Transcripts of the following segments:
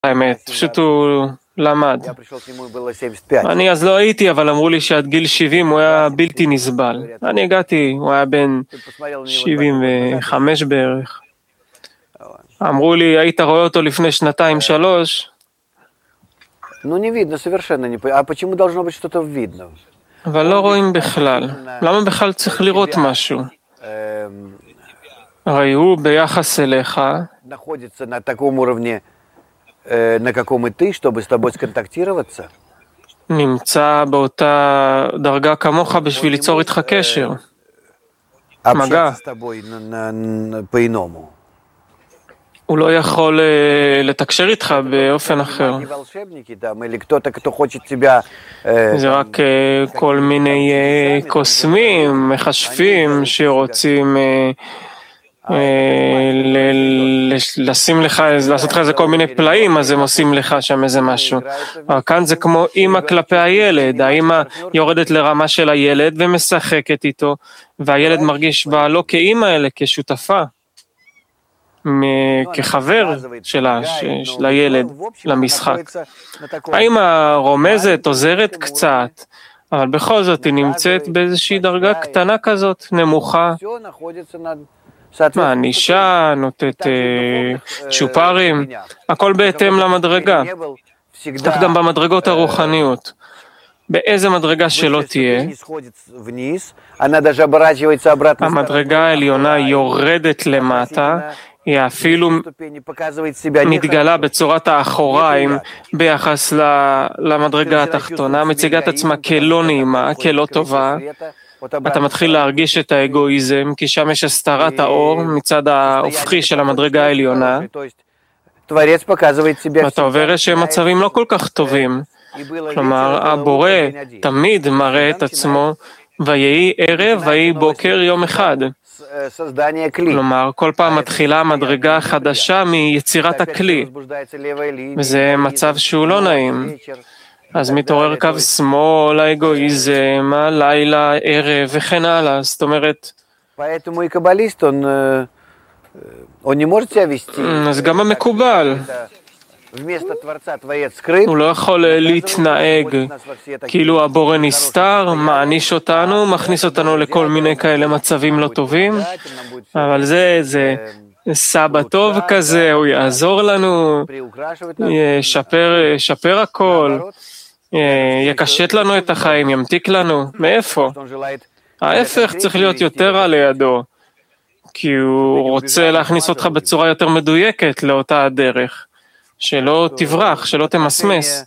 האמת, פשוט הוא למד. אני אז לא הייתי, אבל אמרו לי שעד גיל 70 הוא היה בלתי נסבל. אני הגעתי, הוא היה בן 75 בערך. אמרו לי, היית רואה אותו לפני 2-3? Ну, не видно совершенно. А почему должно быть что-то видно? אבל לא רואים בכלל. למה בכלל צריך לראות משהו? הרי הוא ביחס אליך, находится на таком уровне, на каком и ты, чтобы с тобой сконтактироваться. נמצא באותה דרגה כמוך בשביל ליצור איתך קשר. מגע. Общаться с тобой по-иному. הוא לא יכול לתקשר איתך באופן אחר. Не волшебники там, или кто-то, кто хочет тебя... זה רק כל מיני קוסמים, מחשבים שרוצים לשים לך, לעשות לך איזה כל מיני פלאים, אז הם עושים לך שם איזה משהו. אבל כאן זה כמו אמא כלפי הילד, האמא יורדת לרמה של הילד ומשחקת איתו, והילד מרגיש בה לא כאמא אלא כשותפה, כחבר של הילד למשחק. האמא רומזת, עוזרת קצת, אבל בכל זאת היא נמצאת באיזושהי דרגה קטנה כזאת, נמוכה, מענישה, נותנת צ'ופרים, הכל בהתאם למדרגה. כך גם במדרגות הרוחניות. באיזה מדרגה שלא תהיה, המדרגה העליונה יורדת למטה, היא אפילו מתגלה בצורת האחוריים ביחס למדרגה התחתונה, מציגה את עצמה כלא נעימה, כלא טובה. אתה מתחיל להרגיש את האגואיזם, כי שם יש הסתרת האור מצד ההופכי של המדרגה העליונה, ואתה עובר איזשהם מצבים לא כל כך טובים. כלומר, הבורא תמיד מראה את עצמו, ויהי ערב, ויהי בוקר יום אחד. כלומר, כל פעם מתחילה המדרגה חדשה מיצירת הכלי, וזה מצב שהוא לא נעים. אז מתעורר קו שמאל, האגואיזם, הלילה, הערב וכן הלאה. זאת אומרת, אז גם המקובל, הוא לא יכול להתנהג כאילו הבורא נסתר, מעניש אותנו, מכניס אותנו לכל מיני כאלה מצבים לא טובים, אבל זה סבא טוב כזה, הוא יעזור לנו, ישפר הכל, יקשט לנו את החיים, ימתיק לנו. מאיפה? ההפך צריך להיות יותר על לידו, כי הוא רוצה להכניס אותך בצורה יותר מדויקת לאותה הדרך, שלא תברח, שלא תמסמס.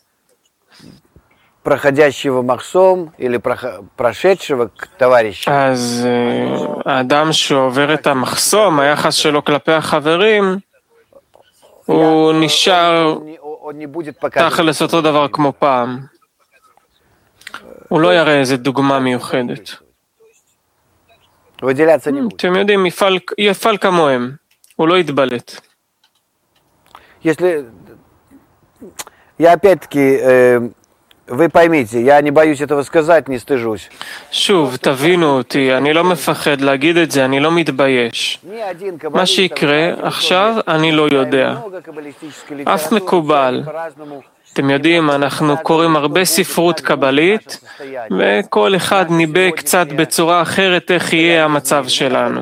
אז האדם שעובר את המחסום, היחס שלו כלפי החברים, הוא נשאר תכלס אותו דבר כמו פעם. הוא לא יראה איזה דוגמה מיוחדת. אתם יודעים, יפעל כמוהם, הוא לא יתבלט. Я опять-таки, вы поймите, я не боюсь этого сказать, не стыжусь. שוב, תבינו אותי, אני לא מפחד להגיד את זה, אני לא מתבייש. מה שיקרה עכשיו, אני לא יודע. אף מקובל. אתם יודעים, אנחנו קוראים הרבה ספרות קבלית, וכל אחד ניבא קצת בצורה אחרת איך יהיה המצב שלנו.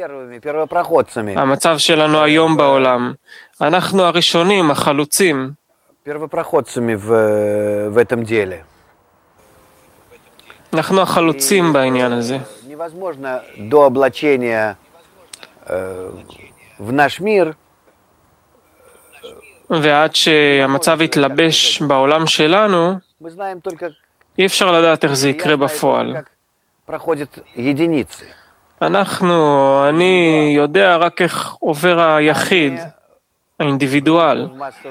המצב שלנו היום בעולם. אנחנו הראשונים, החלוצים. אנחנו החלוצים בעניין הזה. ועד שהמצב יתלבש בעולם שלנו, אי אפשר לדעת איך זה יקרה בפועל. אני יודע רק איך עובר היחיד, האינדיבידואל,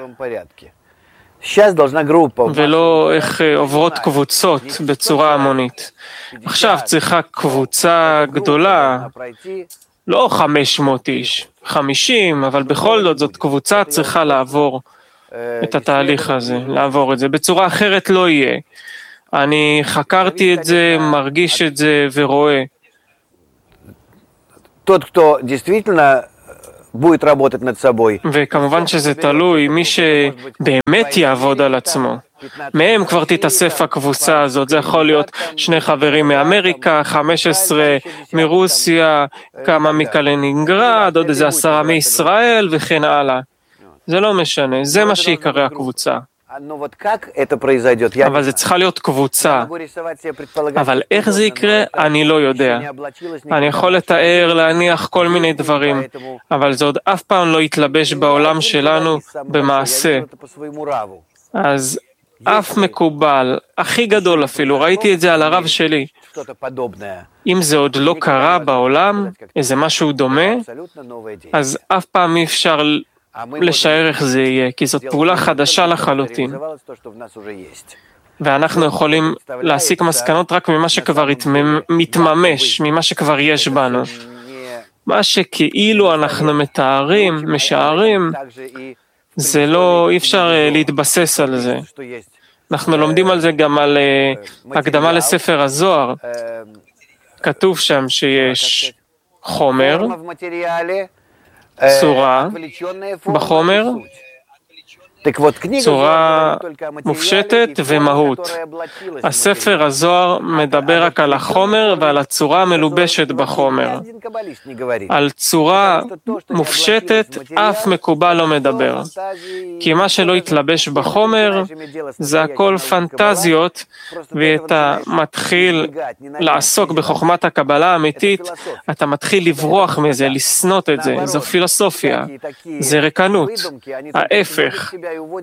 ולא איך עוברות קבוצות בצורה המונית. עכשיו צריכה קבוצה גדולה, לא 500 איש, 50, אבל בכל זאת זאת קבוצה צריכה לעבור את התהליך הזה, לעבור את זה. בצורה אחרת לא יהיה. אני חקרתי את זה, מרגיש את זה ורואה. Тот, кто действительно будет работать над собой. וכמובן שזה תלוי, מי שבאמת יעבוד על עצמו. מהם כבר תתאסף הקבוצה הזאת, זה יכול להיות 2 חברים מאמריקה, 15 מרוסיה, כמה מקלינינגרד, עוד איזה 10 מישראל וכן הלאה. זה לא משנה, זה מה שיקרא הקבוצה. אבל זה צריכה להיות קבוצה. אבל איך זה יקרה, אני לא יודע. אני יכול לתאר, להניח כל מיני דברים, אבל זה עוד אף פעם לא יתלבש בעולם שלנו במעשה. אז אף מקובל, הכי גדול אפילו, ראיתי את זה על הרב שלי. אם זה עוד לא קרה בעולם, איזה משהו דומה, אז אף פעם אי אפשר לשער איך זה יהיה, כי זאת פעולה חדשה לחלוטין. ואנחנו יכולים להסיק מסקנות רק ממה שכבר מתממש, ממה שכבר יש בנו. מה שכאילו אנחנו מתארים, משערים, זה לא, אי אפשר להתבסס על זה. אנחנו לומדים על זה גם על הקדמה לספר הזוהר. כתוב שם שיש חומר, צורה בחומר, צורה מופשטת ומהות. הספר הזוהר מדבר רק על החומר ועל הצורה המלובשת בחומר. על צורה מופשטת אף מקובל לא מדבר. כי מה שלא יתלבש בחומר זה הכל פנטזיות, ואתה מתחיל לעסוק בחוכמת הקבלה האמיתית, אתה מתחיל לברוח מזה, לסנות את זה, זו פילוסופיה, זה ריקנות, ההפך.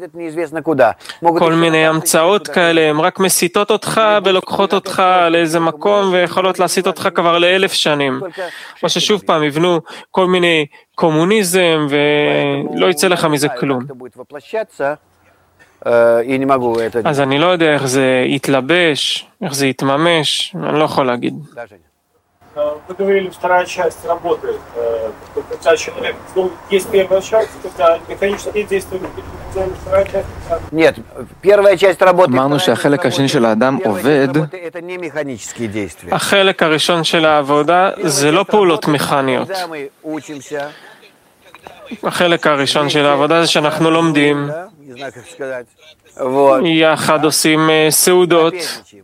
כל מיני המצאות כאלה, הן רק מסיטות אותך ולוקחות אותך לאיזה מקום ויכולות להסיט אותך כבר ל1000 שנים. או ששוב פעם יבנו כל מיני קומוניזם ולא יצא לך מזה כלום. אז אני לא יודע איך זה יתלבש, איך זה יתממש, אני לא יכול להגיד. Вы говорили, вторая часть работы, когда человек, есть первая часть, когда механические действия, вторая часть. Нет, первая часть работы. אמרנו שהחלק השני של האדם עובד. Это не механические действия. החלק הראשון של העבודה זה לא פעולות מכניות. החלק הראשון של העבודה זה שאנחנו לומדים, יחד עושים סעודות.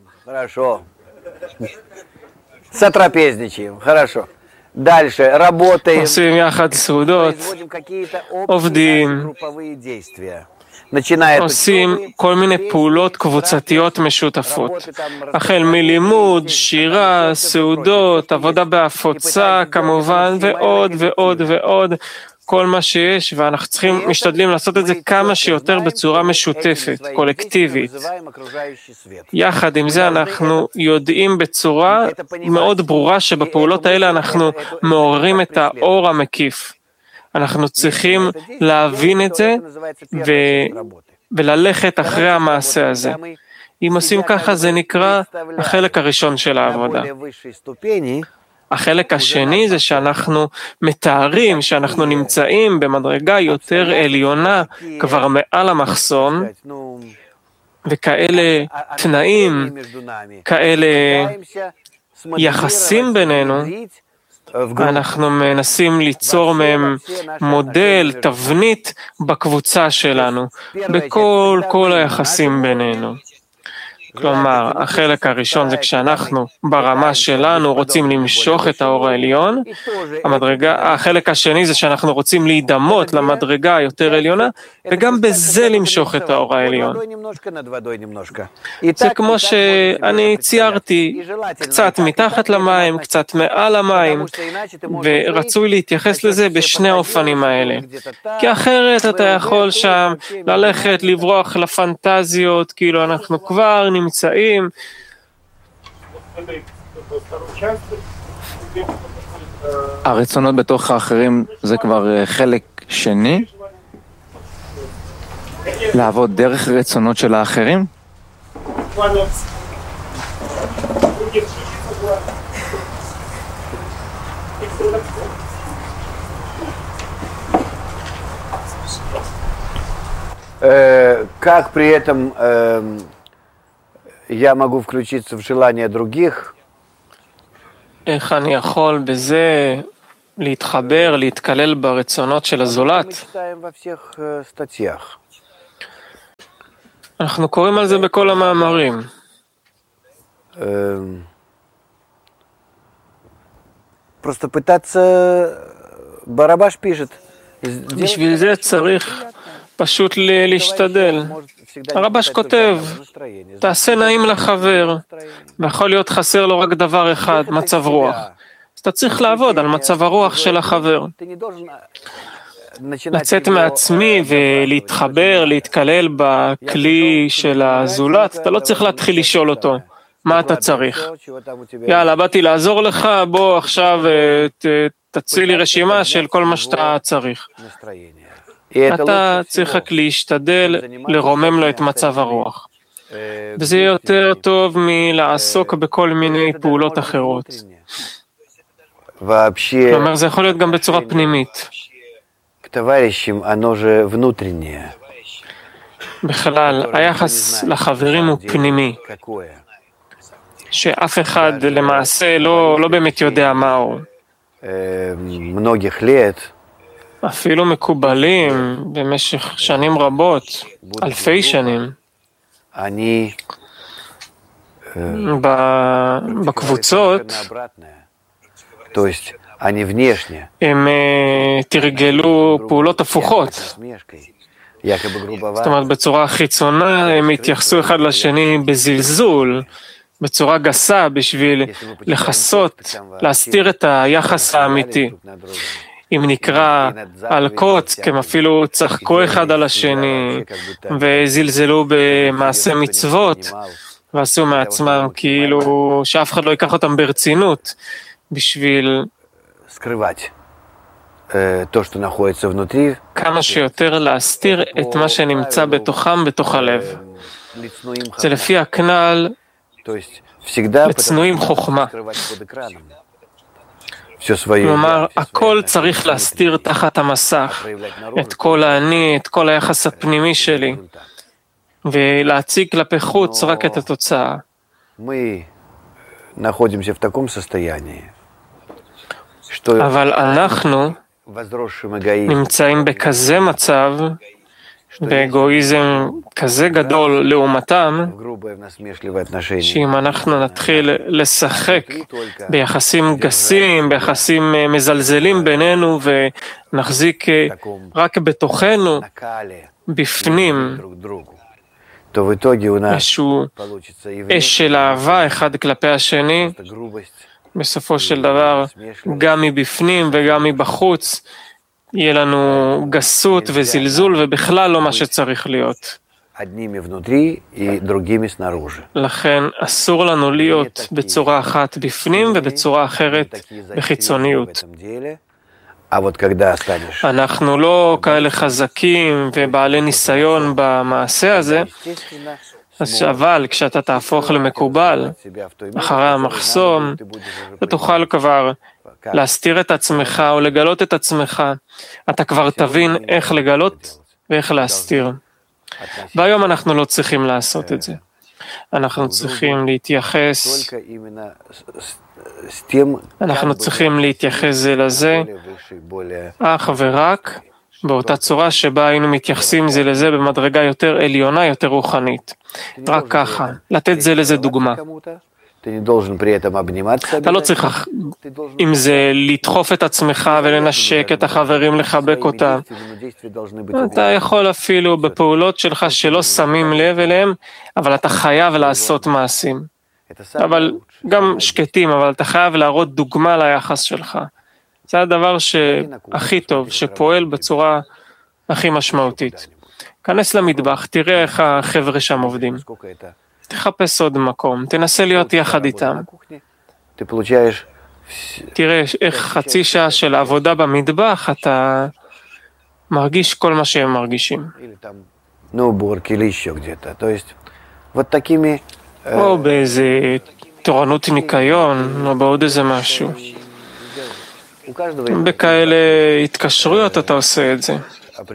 Сотрапезничаем, хорошо. Дальше работаем. עושים יחד סעודות, עובדים, עושים כל מיני פעולות קבוצתיות משותפות. החל מלימוד, שירה, סעודות, עבודה בהפוצה כמובן, ועוד ועוד ועוד. כל מה שיש, ואנחנו משתדלים לעשות את זה כמה שיותר בצורה משותפת, קולקטיבית. יחד עם זה אנחנו יודעים בצורה מאוד ברורה שבפעולות האלה אנחנו מעוררים את האור המקיף. אנחנו צריכים להבין את זה וללכת אחרי המעשה הזה. אם עושים ככה זה נקרא החלק הראשון של העבודה. החלק השני זה שאנחנו מתארים שאנחנו נמצאים במדרגה יותר עליונה כבר מעל המחסום, וכאלה תנאים, כאלה יחסים בינינו, אנחנו מנסים ליצור מהם מודל, תבנית בקבוצה שלנו, בכל היחסים בינינו. כלומר, החלק הראשון זה כשאנחנו ברמה שלנו רוצים למשוך את האור העליון, החלק השני זה שאנחנו רוצים להידמות למדרגה היותר עליונה, וגם בזה למשוך את האור העליון. זה כמו שאני ציירתי, קצת מתחת למים, קצת מעל המים, ורצוי להתייחס לזה בשני האופנים האלה. כי אחרת אתה יכול שם ללכת, לברוח לפנטזיות, כאילו אנחנו כבר נמצאים. הרצונות בתוך האחרים זה כבר חלק שני? לעבוד דרך רצונות של האחרים? Как при этом я могу включиться в желания других? איך אני יכול בזה להתחבר, להתקלל ברצונות של הזולת. אנחנו קוראים על זה בכל המאמרים. בשביל זה צריך פשוט להשתדל. הרבש כותב, תעשה נעים לחבר, ויכול להיות חסר לו רק דבר אחד, מצב רוח. אז אתה צריך לעבוד על מצב הרוח של החבר. לצאת מעצמי ולהתחבר, להתקלל בכלי של הזולת, אתה לא צריך להתחיל לשאול אותו, מה אתה צריך? יאללה, באתי לעזור לך, בוא עכשיו תציל לי רשימה של כל מה שאתה צריך. אתה צריך רק להשתדל לרומם לו את מצב הרוח. וזה יותר טוב מלעסוק בכל מיני פעולות אחרות. כלומר, זה יכול להיות גם בצורה פנימית. בכלל, היחס לחברים הוא פנימי. שאף אחד למעשה לא באמת יודע מהו. אפילו מקובלים במשך שנים רבות, אלפי שנים, בקבוצות, הם תרגלו פעולות הפוכות. זאת אומרת, בצורה חיצונה הם התייחסו אחד לשני בזלזול, בצורה גסה, בשביל לחסות, להסתיר את היחס האמיתי. אם נקרא על קוץ, כי הם אפילו צחקו אחד על השני, וזלזלו במעשה מצוות, ועשו מעצמם כאילו שאף אחד לא ייקח אותם ברצינות, בשביל כמה שיותר להסתיר את מה שנמצא בתוכם, בתוך הלב. זה לפי הכנל, לצנועים חוכמה. כלומר, הכל צריך להסתיר תחת המסך, את כל האני, את כל היחס הפנימי שלי, ולהציג כלפי חוץ רק את התוצאה. אבל אנחנו נמצאים בכזה מצב, באגואיזם כזה גדול לעומתם, שאם אנחנו נתחיל לשחק ביחסים גסים, ביחסים מזלזלים בינינו, ונחזיק רק בתוכנו, בפנים, איזשהו אש של אהבה אחד כלפי השני, בסופו של דבר, גם מבפנים וגם מבחוץ, יהיה לנו גסות וזלזול ובכלל לא מה שצריך להיות. לכן אסור לנו להיות בצורה אחת בפנים ובצורה אחרת בחיצוניות. אנחנו לא כאלה חזקים ובעלי ניסיון במעשה הזה, אבל כשאתה תהפוך למקובל אחרי המחסום, אתה תוכל כבר להסתיר את עצמך או לגלות את עצמך. אתה כבר תבין איך לגלות ואיך להסתיר. והיום אנחנו לא צריכים לעשות את זה. אנחנו צריכים להתייחס, זה לזה, אך ורק באותה צורה שבה היינו מתייחסים זה לזה במדרגה יותר עליונה, יותר רוחנית. רק ככה, לתת זה לזה דוגמה. אתה לא צריך עם זה לדחוף את עצמך ולנשק את החברים, לחבק אותם. אתה יכול אפילו בפעולות שלך שלא שמים לב אליהם, אבל אתה חייב לעשות מעשים. אבל גם שקטים, אבל אתה חייב להראות דוגמה ליחס שלך. זה הדבר שהכי טוב, שפועל בצורה הכי משמעותית. כנס למטבח, תראה איך החבר'ה שם עובדים. תחפש עוד מקום, תנסה להיות יחד איתם. תראה איך חצי שעה של עבודה במטבח, אתה מרגיש כל מה שהם מרגישים. או באיזה תורנות ניקיון, או בעוד איזה משהו. בכאלה התקשרויות אתה עושה את זה.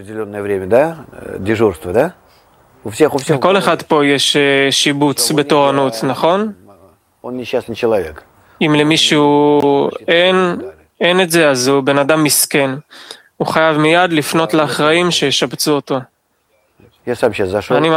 לכל אחד פה יש שיבוץ בתורנות, נכון? אם למישהו אין את זה, אז הוא בן אדם מסכן. הוא חייב מיד לפנות לאחראים שישבצו אותו. Я сам сейчас зашел. אני